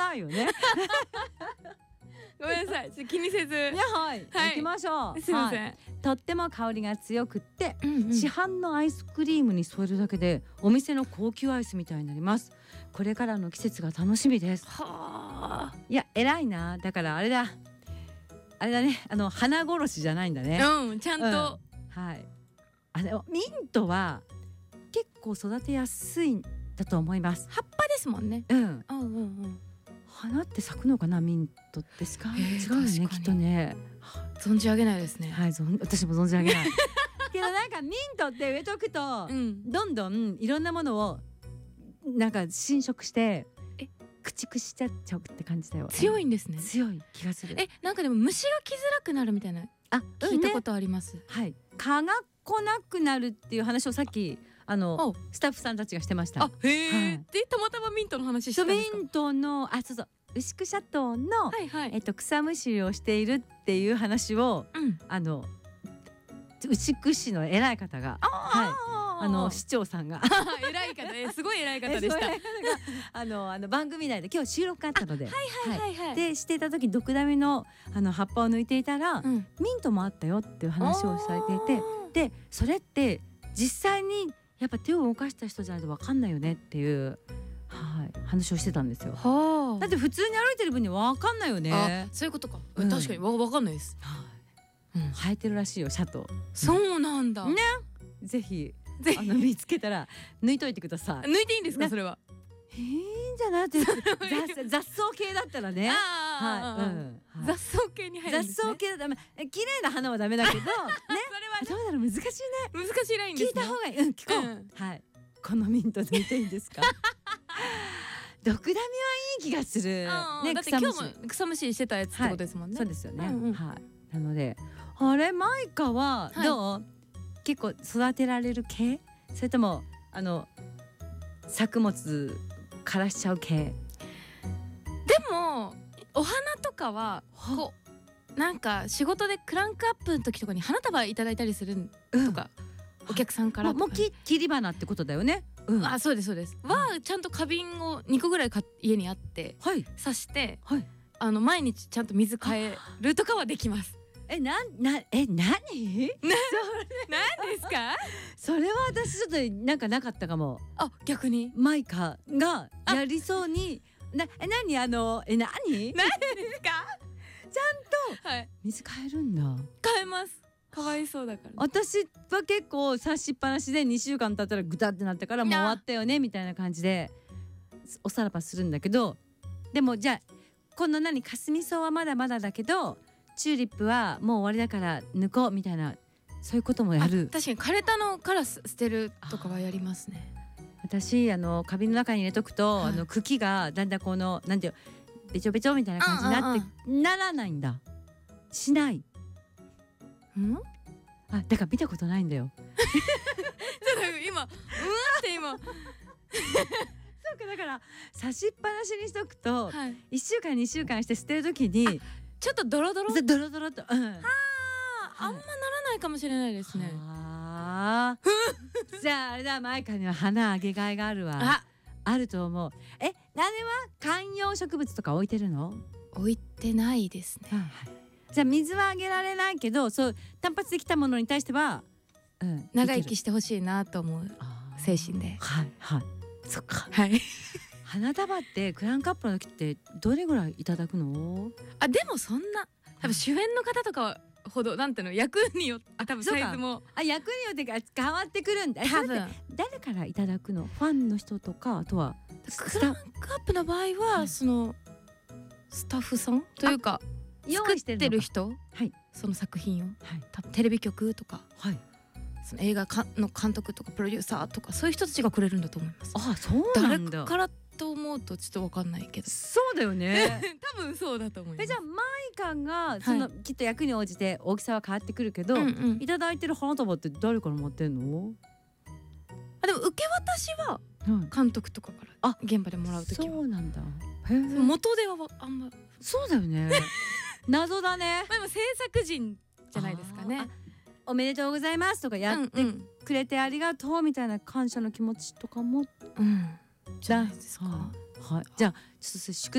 ないよね。 ごめんなさい、ちょっと気にせず。 はい、行きましょう。 すいません。 とっても香りが強くって、 うんうん、 市販のアイスクリームに添えるだけでお店の高級アイスみたいになります。これからの季節が楽しみです。 はあ。 いや偉いな。だからあれだね、花殺しじゃないんだね。 うん、ちゃんと、 はい。ミントは結構育てやすいんだと思います。 葉っぱですもんね。 うん。 うんうんうん。 花って咲くのかな、ミントですか。違うよね、きっとね。 存じ上げないですね。 はい、私も存じ上げない。けどなんかミントって植えとくと、どんどんいろんなものをなんか侵食して駆逐しちゃうって感じだよ。 強いんですね。 強い気がする。 なんかでも虫が来づらくなるみたいな聞いたことあります。 はい。蚊が来なくなるっていう話をさっきスタッフさんたちがしてました。 へえ。でたまたまミントの話してたんですか。 ミントのそう牛久シャトーの草むしりをしているっていう話を牛久市の偉い方が、市長さんが偉い方、すごい偉い方でした。 番組内で今日収録があったので、でしていた時ドクダミの葉っぱを抜いていたら、ミントもあったよっていう話をされていて、でそれって実際にやっぱ手を動かした人じゃないと分かんないよねっていう、話をしてたんですよ。だって普通に歩いてる分には分かんないよね。 そういうことか。確かに分かんないです。 生えてるらしいよ、シャトー。 そうなんだね。 ぜひ見つけたら抜いといてください。 抜いていいんですか、それは。 いいんじゃないって雑草系だったらね。 雑草系に入るんですね。 雑草系だと綺麗な花はダメだけどね。それはどうだろう、難しいね。 難しいラインですね。 聞いた方がいい。聞こう。はい。このミント抜いていいんですか。ドクダミはいい気がする。 だって今日も草むしりしてたやつってことですもんね。 そうですよね。はい。なのであれマイカはどう？結構育てられる系？それとも作物枯らしちゃう系？ でもお花とかはこうなんか仕事でクランクアップの時とかに花束いただいたりするとか、お客さんからもう切り花ってことだよね。 そうですそうです。はちゃんと花瓶を2個ぐらい家にあって刺して毎日ちゃんと水変えるとかはできます。 何ですか。 それは私ちょっとなんかなかったかも。 逆にマイカがやりそうに何ですか。ちゃんと水変えるんだ。 変えます。かわいそうだから。 私は結構刺しっぱなしで2週間経ったらグタってなったからもう終わったよねみたいな感じでおさらばするんだけど、でもじゃあこのカスミソウはまだまだだけどチューリップはもう終わりだから抜こうみたいな、そういうこともやる。 確かに枯れたのから捨てるとかはやりますね。 私花瓶の中に入れとくと、茎がだんだんなんていうべちょべちょみたいな感じになってならないんだ。しない。だから見たことないんだよ。 今そうか、だから刺しっぱなしにしとくと、1週間2週間して捨てる時にちょっとドロドロと、あんまならないかもしれないですね。 じゃああれだ、マイカには花あげがいがあるわ。あると思う。何は観葉植物とか置いてるの？ 置いてないですね。 じゃあ水はあげられないけど、そう単発できたものに対しては、 長生きしてほしいなと思う精神で。 そっか。花束ってクランクアップの時ってどれぐらいいただくの？ でもそんな多分主演の方とかほどなんていうの、役によって多分サイズも役によって変わってくるんだ。多分誰からいただくの？ファンの人とか、あとはクランクアップの場合はそのスタッフさんというか作ってる人、その作品を多分テレビ局とか、その映画の監督とかプロデューサーとかそういう人たちがくれるんだと思います。 そうなんだ。 誰からと思うとちょっと分かんないけど。 そうだよね。 多分そうだと思います。 じゃあマイカがきっと役に応じて大きさは変わってくるけど、いただいてる花束って誰から持ってんの？ でも受け渡しは監督とかから現場でもらうときは。そうなんだ。元ではあんま。 そうだよね。謎だね。 でも制作陣じゃないですかね。 おめでとうございますとかやってくれてありがとうみたいな感謝の気持ちとかも、 じゃないですか。 じゃあちょっと宿